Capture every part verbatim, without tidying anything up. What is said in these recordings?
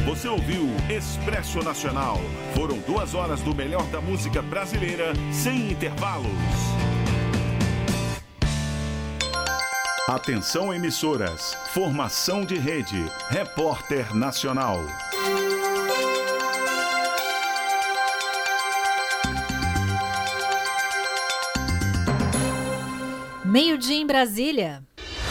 Você ouviu Expresso Nacional. Foram duas horas do melhor da música brasileira, sem intervalos. Atenção, emissoras. Formação de rede. Repórter Nacional. Meio-dia em Brasília.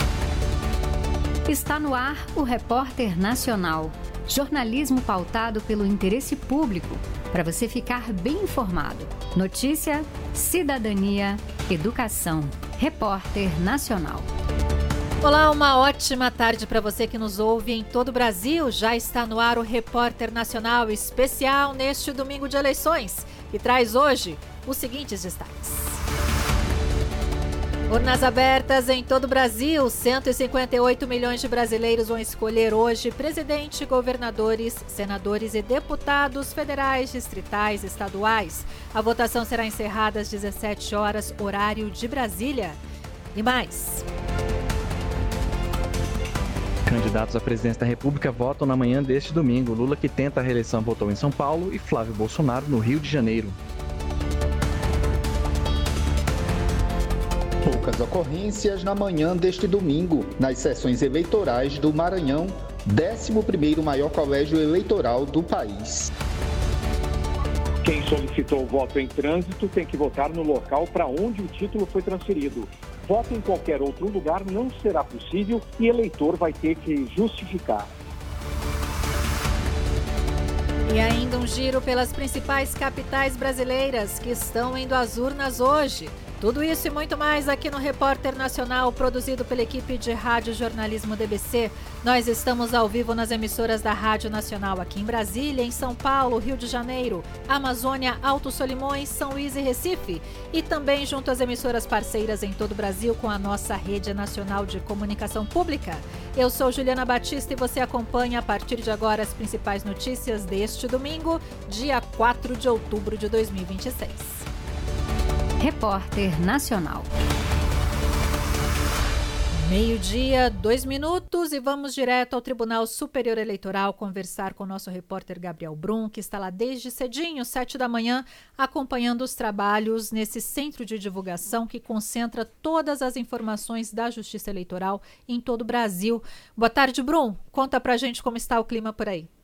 Está no ar o Repórter Nacional. Jornalismo pautado pelo interesse público, para você ficar bem informado. Notícia, cidadania, educação. Repórter Nacional. Olá, uma ótima tarde para você que nos ouve em todo o Brasil. Já está no ar o Repórter Nacional especial neste domingo de eleições, que traz hoje os seguintes destaques. Urnas abertas em todo o Brasil. cento e cinquenta e oito milhões de brasileiros vão escolher hoje presidente, governadores, senadores e deputados federais, distritais, estaduais. A votação será encerrada às dezessete horas, horário de Brasília. E mais. Candidatos à presidência da República votam na manhã deste domingo. Lula, que tenta a reeleição, votou em São Paulo, e Flávio Bolsonaro no Rio de Janeiro. Poucas ocorrências na manhã deste domingo, nas sessões eleitorais do Maranhão, décimo primeiro maior colégio eleitoral do país. Quem solicitou o voto em trânsito tem que votar no local para onde o título foi transferido. Voto em qualquer outro lugar não será possível e eleitor vai ter que justificar. E ainda um giro pelas principais capitais brasileiras que estão indo às urnas hoje. Tudo isso e muito mais aqui no Repórter Nacional, produzido pela equipe de Rádio Jornalismo D B C. Nós estamos ao vivo nas emissoras da Rádio Nacional aqui em Brasília, em São Paulo, Rio de Janeiro, Amazônia, Alto Solimões, São Luís e Recife. E também junto às emissoras parceiras em todo o Brasil com a nossa Rede Nacional de Comunicação Pública. Eu sou Juliana Batista e você acompanha a partir de agora as principais notícias deste domingo, dia quatro de outubro de dois mil e vinte e seis. Repórter Nacional. Meio-dia, dois minutos e vamos direto ao Tribunal Superior Eleitoral conversar com o nosso repórter Gabriel Brum, que está lá desde cedinho, sete da manhã, acompanhando os trabalhos nesse centro de divulgação que concentra todas as informações da Justiça Eleitoral em todo o Brasil. Boa tarde, Brum. Conta pra gente como está o clima por aí.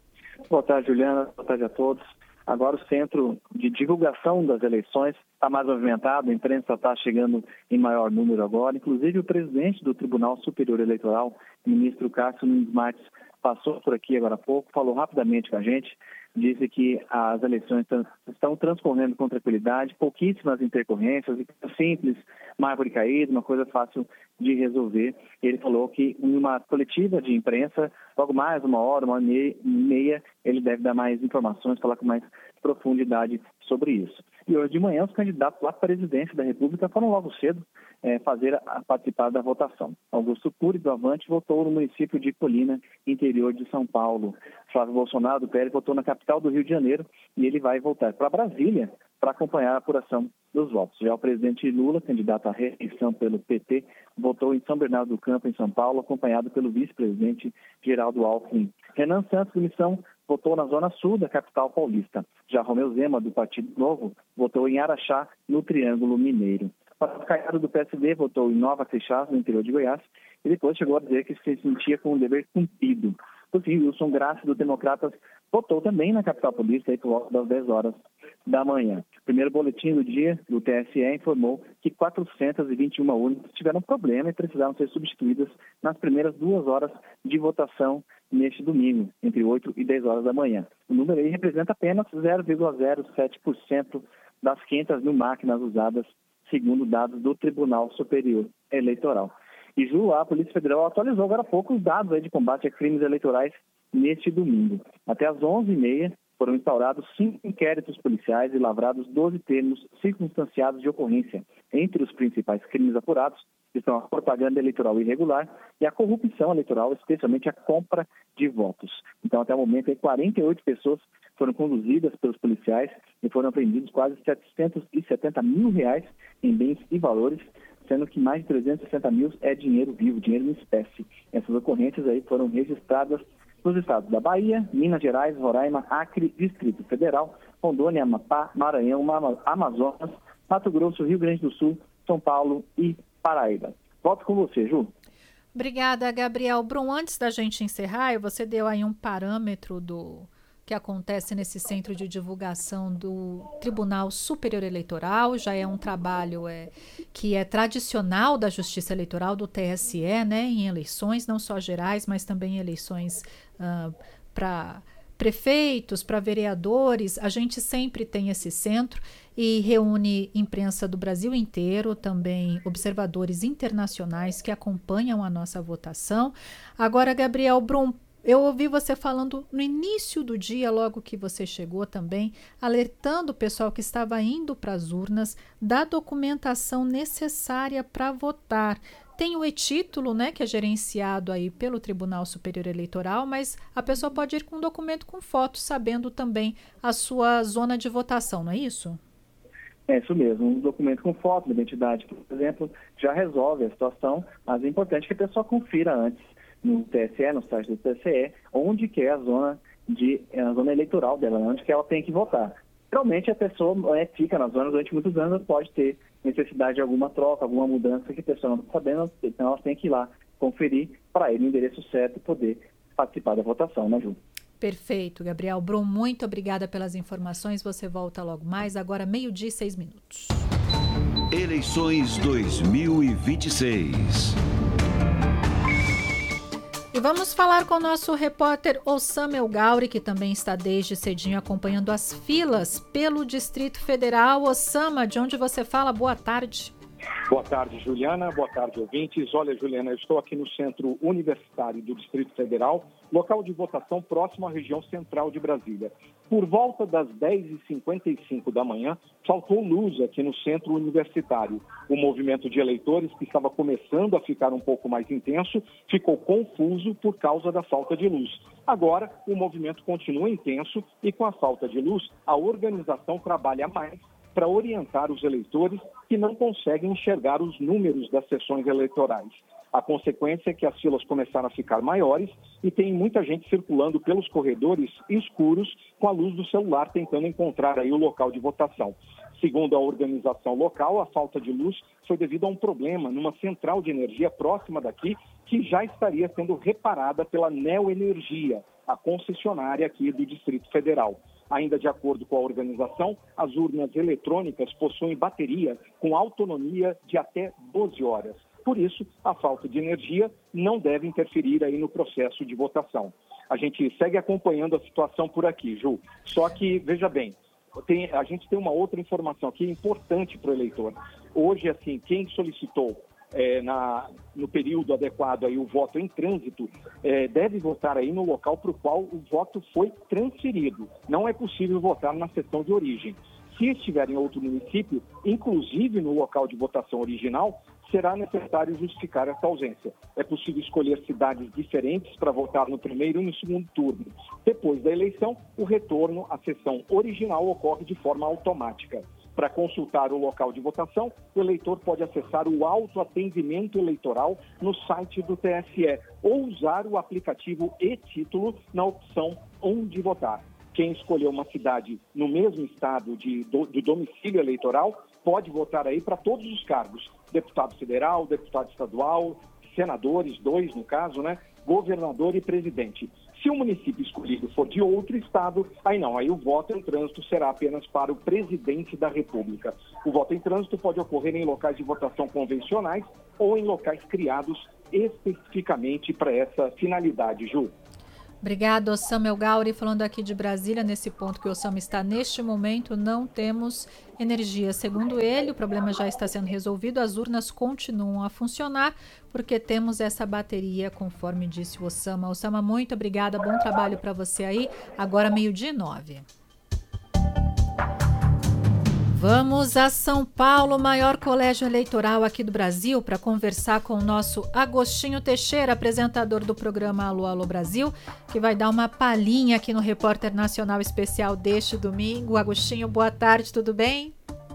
Boa tarde, Juliana. Boa tarde a todos. Agora o centro de divulgação das eleições está mais movimentado, a imprensa está chegando em maior número agora. Inclusive o presidente do Tribunal Superior Eleitoral, o ministro Cássio Nunes Marques, passou por aqui agora há pouco, falou rapidamente com a gente, disse que as eleições estão transcorrendo com tranquilidade, pouquíssimas intercorrências, simples, uma árvore caída, uma coisa fácil de resolver. Ele falou que em uma coletiva de imprensa, logo mais uma hora, uma hora e meia, ele deve dar mais informações, falar com mais profundidade sobre isso. E hoje de manhã, os candidatos à presidência da República foram logo cedo é, fazer a, participar da votação. Augusto Cury, do Avante, votou no município de Colina, interior de São Paulo. Flávio Bolsonaro, do P L, votou na capital do Rio de Janeiro e ele vai voltar para Brasília para acompanhar a apuração dos votos. Já o presidente Lula, candidato à reeleição pelo P T, votou em São Bernardo do Campo, em São Paulo, acompanhado pelo vice-presidente Geraldo Alckmin. Renan Santos, do Missão, votou na zona sul da capital paulista. Já Romeu Zema, do Partido Novo, votou em Araxá, no Triângulo Mineiro. Pastor Caiado, do P S D, votou em Nova Seixas, no interior de Goiás, e depois chegou a dizer que se sentia com o dever cumprido. Por fim, Wilson Graça, do Democratas, votou também na capital paulista, aí por volta das dez horas da manhã. O primeiro boletim do dia do T S E informou que quatrocentas e vinte e uma urnas tiveram problema e precisaram ser substituídas nas primeiras duas horas de votação neste domingo, entre oito e dez horas da manhã. O número aí representa apenas zero vírgula zero sete por cento das quinhentas mil máquinas usadas, segundo dados do Tribunal Superior Eleitoral. E Ju, a Polícia Federal atualizou agora há pouco os dados aí de combate a crimes eleitorais neste domingo. Até às onze e meia foram instaurados cinco inquéritos policiais e lavrados doze termos circunstanciados de ocorrência. Entre os principais crimes apurados estão a propaganda eleitoral irregular e a corrupção eleitoral, especialmente a compra de votos. Então, até o momento, quarenta e oito pessoas foram conduzidas pelos policiais e foram apreendidos quase setecentos e setenta mil reais em bens e valores, sendo que mais de trezentos e sessenta mil é dinheiro vivo, dinheiro em espécie. Essas ocorrências aí foram registradas nos estados da Bahia, Minas Gerais, Roraima, Acre, Distrito Federal, Rondônia, Amapá, Maranhão, Amazonas, Mato Grosso, Rio Grande do Sul, São Paulo e Paraíba. Volto com você, Ju. Obrigada, Gabriel Brum. Antes da gente encerrar, você deu aí um parâmetro do que acontece nesse centro de divulgação do Tribunal Superior Eleitoral. Já é um trabalho é, que é tradicional da Justiça Eleitoral, do T S E, né, em eleições, não só gerais, mas também em eleições uh, para prefeitos, para vereadores. A gente sempre tem esse centro e reúne imprensa do Brasil inteiro, também observadores internacionais que acompanham a nossa votação. Agora, Gabriel Brum, eu ouvi você falando no início do dia, logo que você chegou também, alertando o pessoal que estava indo para as urnas da documentação necessária para votar. Tem o e-título, né, que é gerenciado aí pelo Tribunal Superior Eleitoral, mas a pessoa pode ir com um documento com foto, sabendo também a sua zona de votação, não é isso? É isso mesmo. Um documento com foto, uma identidade, por exemplo, já resolve a situação, mas é importante que a pessoa confira antes no T S E, no site do T S E, onde que é a zona, de, a zona eleitoral dela, onde que ela tem que votar. Realmente a pessoa é, fica na zona durante muitos anos, pode ter necessidade de alguma troca, alguma mudança que a pessoa não está sabendo, então ela tem que ir lá conferir para ele o endereço certo e poder participar da votação, né, Ju? Perfeito, Gabriel Brum, muito obrigada pelas informações, você volta logo mais, agora meio-dia e seis minutos. Eleições dois mil e vinte e seis. E vamos falar com o nosso repórter Osama El Gauri, que também está desde cedinho acompanhando as filas pelo Distrito Federal. Osama, de onde você fala? Boa tarde. Boa tarde, Juliana. Boa tarde, ouvintes. Olha, Juliana, eu estou aqui no Centro Universitário do Distrito Federal, local de votação próximo à região central de Brasília. Por volta das dez e cinquenta e cinco da manhã, faltou luz aqui no Centro Universitário. O movimento de eleitores, que estava começando a ficar um pouco mais intenso, ficou confuso por causa da falta de luz. Agora, o movimento continua intenso e, com a falta de luz, a organização trabalha mais para orientar os eleitores que não conseguem enxergar os números das sessões eleitorais. A consequência é que as filas começaram a ficar maiores e tem muita gente circulando pelos corredores escuros com a luz do celular tentando encontrar aí o local de votação. Segundo a organização local, a falta de luz foi devido a um problema numa central de energia próxima daqui que já estaria sendo reparada pela Neoenergia, a concessionária aqui do Distrito Federal. Ainda de acordo com a organização, as urnas eletrônicas possuem bateria com autonomia de até doze horas. Por isso, a falta de energia não deve interferir aí no processo de votação. A gente segue acompanhando a situação por aqui, Ju. Só que, veja bem, tem, a gente tem uma outra informação aqui importante para o eleitor. Hoje, assim, quem solicitou É, na, no período adequado aí, o voto em trânsito, é, deve votar aí no local para o qual o voto foi transferido. Não é possível votar na seção de origem. Se estiver em outro município, inclusive no local de votação original, será necessário justificar essa ausência. É possível escolher cidades diferentes para votar no primeiro e no segundo turno. Depois da eleição, o retorno à sessão original ocorre de forma automática. Para consultar o local de votação, o eleitor pode acessar o autoatendimento eleitoral no site do T S E ou usar o aplicativo e-título na opção Onde Votar. Quem escolheu uma cidade no mesmo estado de, do, de domicílio eleitoral pode votar aí para todos os cargos. Deputado federal, deputado estadual, senadores, dois no caso, né? Governador e presidente. Se o município escolhido for de outro estado, aí não, aí o voto em trânsito será apenas para o presidente da República. O voto em trânsito pode ocorrer em locais de votação convencionais ou em locais criados especificamente para essa finalidade, Ju. Obrigado, Osama El Gauri, falando aqui de Brasília. Nesse ponto que o Osama está neste momento, não temos energia. Segundo ele, o problema já está sendo resolvido, as urnas continuam a funcionar, porque temos essa bateria, conforme disse o Osama. Osama, muito obrigada, bom trabalho para você aí. Agora meio-dia e nove. Vamos a São Paulo, maior colégio eleitoral aqui do Brasil, para conversar com o nosso Agostinho Teixeira, apresentador do programa Alô, Alô Brasil, que vai dar uma palhinha aqui no Repórter Nacional Especial deste domingo. Agostinho, boa tarde, tudo bem? Oi,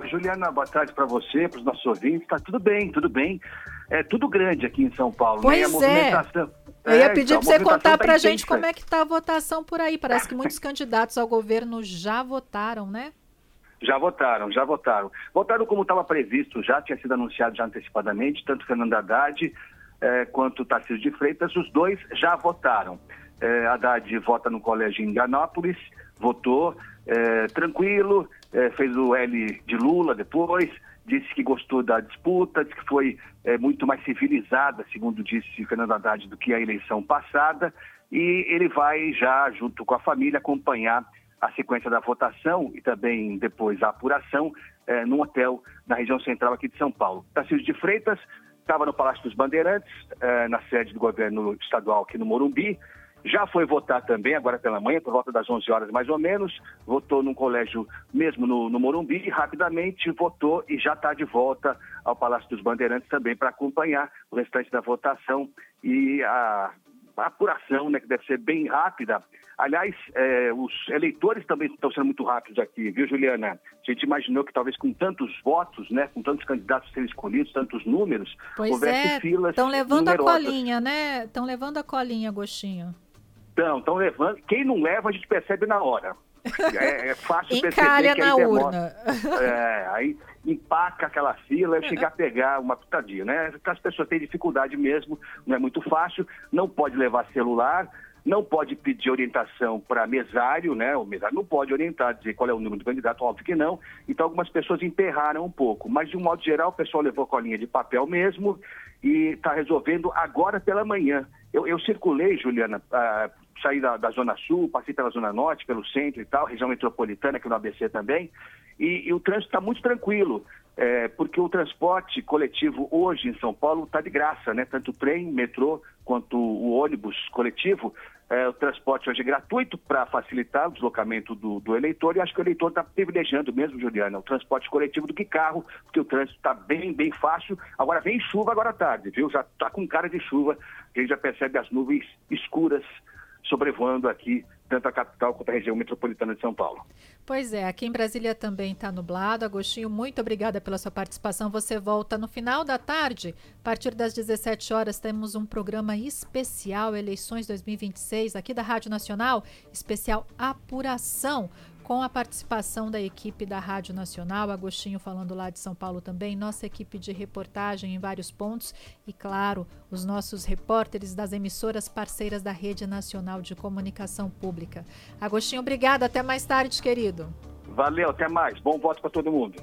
Juliana, boa tarde para você, para os nossos ouvintes. Está tudo bem, tudo bem. É tudo grande aqui em São Paulo. Pois né? A movimentação... é. Eu ia pedir então, para você contar tá para a gente intensa. como é que está a votação por aí. Parece que muitos candidatos ao governo já votaram, né? Já votaram, já votaram. Votaram como estava previsto, já tinha sido anunciado já antecipadamente, tanto Fernando Haddad eh, quanto Tarcísio de Freitas, os dois já votaram. Eh, Haddad vota no colégio em Indianápolis, votou eh, tranquilo, eh, fez o L de Lula depois, disse que gostou da disputa, disse que foi eh, muito mais civilizada, segundo disse Fernando Haddad, do que a eleição passada, e ele vai já, junto com a família, acompanhar a sequência da votação e também depois a apuração eh, num hotel na região central aqui de São Paulo. Tarcísio de Freitas estava no Palácio dos Bandeirantes, eh, na sede do governo estadual aqui no Morumbi, já foi votar também, agora pela manhã, por volta das onze horas mais ou menos, votou num colégio mesmo no, no Morumbi, e rapidamente votou e já está de volta ao Palácio dos Bandeirantes também para acompanhar o restante da votação e a, a apuração, né, que deve ser bem rápida. Aliás, eh, os eleitores também estão sendo muito rápidos aqui, viu, Juliana? A gente imaginou que talvez com tantos votos, né, com tantos candidatos sendo escolhidos, tantos números, Pois houvesse é, filas estão levando numerosas. a colinha, né? Estão levando a colinha, Agostinho. Então, estão levando. Quem não leva, a gente percebe na hora. É, é fácil Encalha perceber que na aí urna. demora. É, aí empaca aquela fila e chegar a pegar uma pitadinha, né? As pessoas têm dificuldade mesmo, não é muito fácil, não pode levar celular, não pode pedir orientação para mesário, né? O mesário não pode orientar, dizer qual é o número do candidato, óbvio que não. Então, algumas pessoas emperraram um pouco. Mas, de um modo geral, o pessoal levou a colinha de papel mesmo e está resolvendo agora pela manhã. Eu, eu circulei, Juliana, ah, saí da, da Zona Sul, passei pela Zona Norte, pelo centro e tal, região metropolitana, aqui no A B C também, e, e o trânsito está muito tranquilo, é, porque o transporte coletivo hoje em São Paulo está de graça, né? Tanto o trem, metrô, quanto o ônibus coletivo, é, o transporte hoje é gratuito para facilitar o deslocamento do, do eleitor, e acho que o eleitor está privilegiando mesmo, Juliana, o transporte coletivo do que carro, porque o trânsito está bem, bem fácil. Agora vem chuva agora à tarde, viu? Já está com cara de chuva, a gente já percebe as nuvens escuras sobrevoando aqui, tanto a capital quanto a região metropolitana de São Paulo. Pois é, aqui em Brasília também está nublado. Agostinho, muito obrigada pela sua participação. Você volta no final da tarde. A partir das dezessete horas, temos um programa especial Eleições dois mil e vinte e seis, aqui da Rádio Nacional, especial Apuração, com a participação da equipe da Rádio Nacional, Agostinho falando lá de São Paulo também, nossa equipe de reportagem em vários pontos e, claro, os nossos repórteres das emissoras parceiras da Rede Nacional de Comunicação Pública. Agostinho, obrigada. Até mais tarde, querido. Valeu, até mais. Bom voto para todo mundo.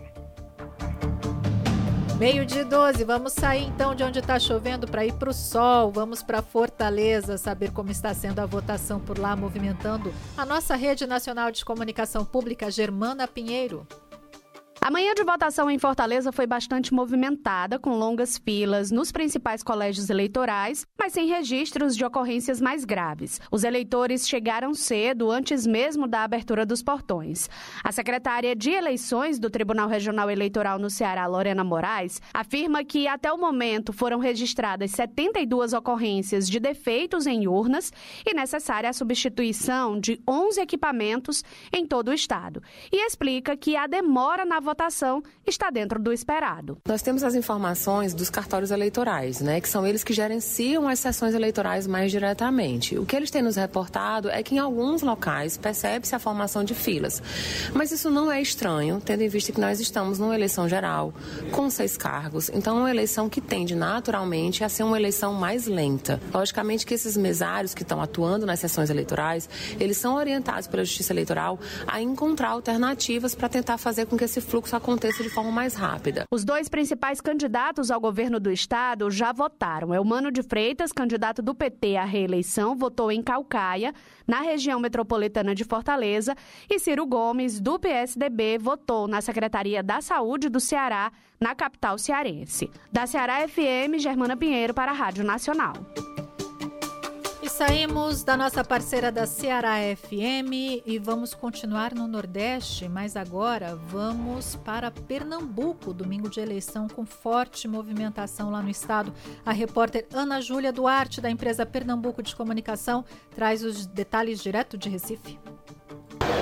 Meio-dia e doze, vamos sair então de onde está chovendo para ir para o sol. Vamos para Fortaleza saber como está sendo a votação por lá, movimentando a nossa Rede Nacional de Comunicação Pública, Germana Pinheiro. A manhã de votação em Fortaleza foi bastante movimentada, com longas filas nos principais colégios eleitorais, mas sem registros de ocorrências mais graves. Os eleitores chegaram cedo, antes mesmo da abertura dos portões. A secretária de Eleições do Tribunal Regional Eleitoral no Ceará, Lorena Moraes, afirma que até o momento foram registradas setenta e duas ocorrências de defeitos em urnas e necessária a substituição de onze equipamentos em todo o estado. E explica que a demora na votação votação está dentro do esperado. Nós temos as informações dos cartórios eleitorais, né, que são eles que gerenciam as sessões eleitorais mais diretamente. O que eles têm nos reportado é que em alguns locais percebe-se a formação de filas. Mas isso não é estranho, tendo em vista que nós estamos numa eleição geral, com seis cargos. Então, é uma eleição que tende naturalmente a ser uma eleição mais lenta. Logicamente que esses mesários que estão atuando nas sessões eleitorais, eles são orientados pela Justiça Eleitoral a encontrar alternativas para tentar fazer com que esse fluxo aconteça de forma mais rápida. Os dois principais candidatos ao governo do estado já votaram. Eumano de Freitas, candidato do P T à reeleição, votou em Caucaia, na região metropolitana de Fortaleza, e Ciro Gomes, do P S D B, votou na Secretaria da Saúde do Ceará, na capital cearense. Da Ceará F M, Germana Pinheiro para a Rádio Nacional. E saímos da nossa parceira da Ceará F M e vamos continuar no Nordeste, mas agora vamos para Pernambuco, domingo de eleição com forte movimentação lá no estado. A repórter Ana Júlia Duarte, da empresa Pernambuco de Comunicação, traz os detalhes direto de Recife.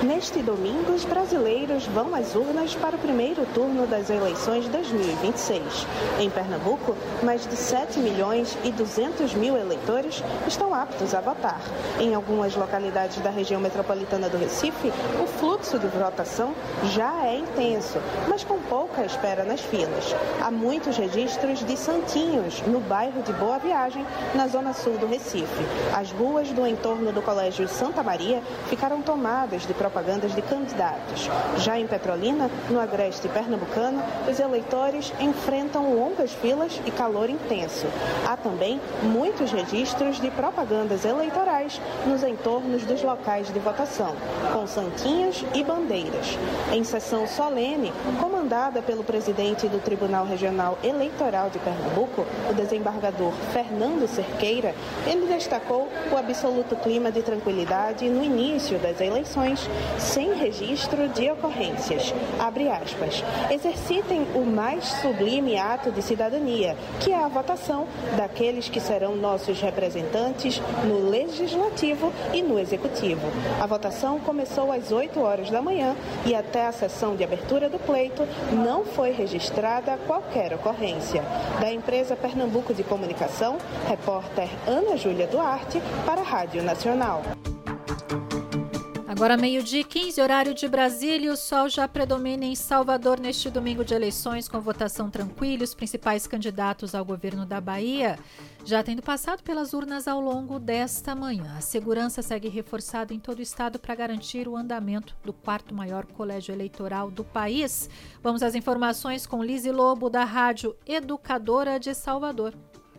Neste domingo, os brasileiros vão às urnas para o primeiro turno das eleições dois mil e vinte e seis. Em Pernambuco, mais de sete milhões e duzentos mil eleitores estão aptos a votar. Em algumas localidades da região metropolitana do Recife, o fluxo de votação já é intenso, mas com pouca espera nas filas. Há muitos registros de santinhos no bairro de Boa Viagem, na zona sul do Recife. As ruas do entorno do Colégio Santa Maria ficaram tomadas de propagandas de candidatos. Já em Petrolina, no agreste pernambucano, os eleitores enfrentam longas filas e calor intenso. Há também muitos registros de propagandas eleitorais nos entornos dos locais de votação, com santinhos e bandeiras. Em sessão solene, comandada pelo presidente do Tribunal Regional Eleitoral de Pernambuco, o desembargador Fernando Cerqueira, ele destacou o absoluto clima de tranquilidade no início das eleições, sem registro de ocorrências. Abre aspas. Exercitem o mais sublime ato de cidadania, que é a votação daqueles que serão nossos representantes no Legislativo e no Executivo. A votação começou às oito horas da manhã e até a sessão de abertura do pleito não foi registrada qualquer ocorrência. Da empresa Pernambuco de Comunicação, repórter Ana Júlia Duarte para a Rádio Nacional. Agora meio-dia e quinze, horário de Brasília, o sol já predomina em Salvador neste domingo de eleições com votação tranquila. Os principais candidatos ao governo da Bahia já tendo passado pelas urnas ao longo desta manhã. A segurança segue reforçada em todo o estado para garantir o andamento do quarto maior colégio eleitoral do país. Vamos às informações com Lise Lobo, da Rádio Educadora de Salvador.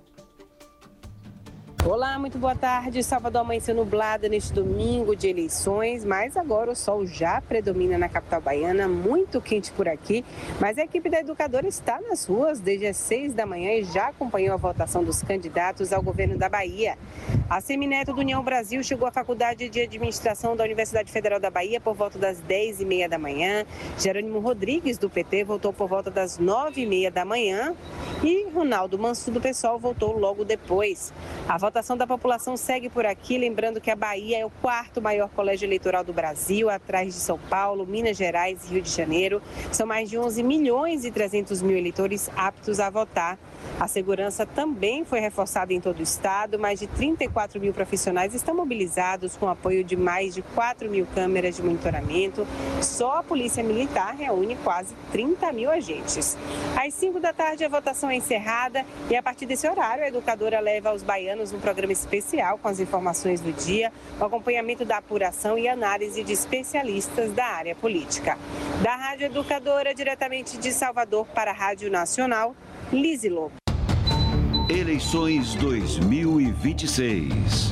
Olá, muito boa tarde. Salvador amanheceu nublada neste domingo de eleições, mas agora o sol já predomina na capital baiana, muito quente por aqui, mas a equipe da Educadora está nas ruas desde as seis da manhã e já acompanhou a votação dos candidatos ao governo da Bahia. A Semineto do União Brasil chegou à Faculdade de Administração da Universidade Federal da Bahia por volta das dez e meia da manhã. Jerônimo Rodrigues, do P T, voltou por volta das nove e meia da manhã e Ronaldo Manso, do PSOL, voltou logo depois. A votação A votação da população segue por aqui, lembrando que a Bahia é o quarto maior colégio eleitoral do Brasil, atrás de São Paulo, Minas Gerais e Rio de Janeiro. São mais de onze milhões e trezentos mil eleitores aptos a votar. A segurança também foi reforçada em todo o estado. Mais de trinta e quatro mil profissionais estão mobilizados com apoio de mais de quatro mil câmeras de monitoramento. Só a Polícia Militar reúne quase trinta mil agentes. Às cinco da tarde a votação é encerrada e a partir desse horário a Educadora leva aos baianos um programa especial com as informações do dia, o acompanhamento da apuração e análise de especialistas da área política. Da Rádio Educadora, diretamente de Salvador para a Rádio Nacional, Lise Lobo. Eleições dois mil e vinte e seis.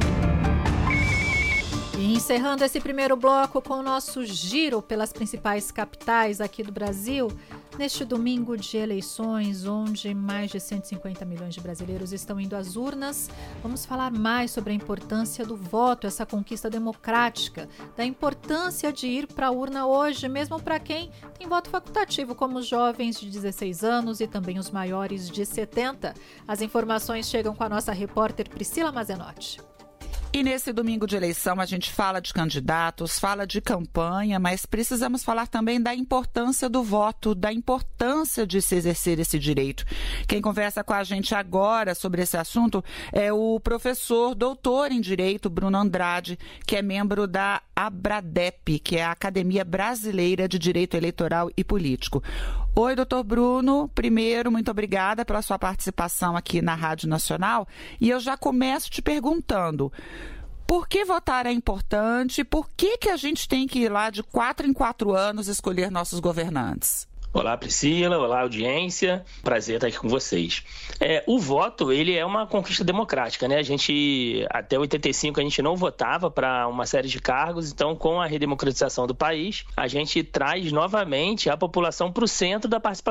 E encerrando esse primeiro bloco com o nosso giro pelas principais capitais aqui do Brasil, neste domingo de eleições, onde mais de cento e cinquenta milhões de brasileiros estão indo às urnas, vamos falar mais sobre a importância do voto, essa conquista democrática, da importância de ir para a urna hoje, mesmo para quem tem voto facultativo, como os jovens de dezesseis anos e também os maiores de setenta. As informações chegam com a nossa repórter Priscila Mazenotti. E nesse domingo de eleição a gente fala de candidatos, fala de campanha, mas precisamos falar também da importância do voto, da importância de se exercer esse direito. Quem conversa com a gente agora sobre esse assunto é o professor doutor em Direito, Bruno Andrade, que é membro da ABRADEP, que é a Academia Brasileira de Direito Eleitoral e Político. Oi, doutor Bruno. Primeiro, muito obrigada pela sua participação aqui na Rádio Nacional. E eu já começo te perguntando, por que votar é importante? Por que, que a gente tem que ir lá de quatro em quatro anos escolher nossos governantes? Olá, Priscila. Olá, audiência. Prazer estar aqui com vocês. É, o voto, ele é uma conquista democrática, né? A gente, até oitenta e cinco, a gente não votava para uma série de cargos. Então, com a redemocratização do país, a gente traz novamente a população para o centro da participação